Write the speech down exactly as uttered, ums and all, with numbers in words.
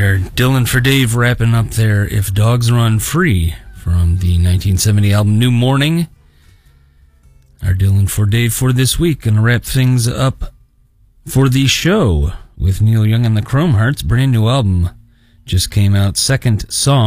there. Dylan for Dave wrapping up there, If Dogs Run Free, from the nineteen seventy album New Morning. Our Dylan for Dave for this week. Gonna wrap things up for the show with Neil Young and the Chrome Hearts. Brand new album just came out. Second Song.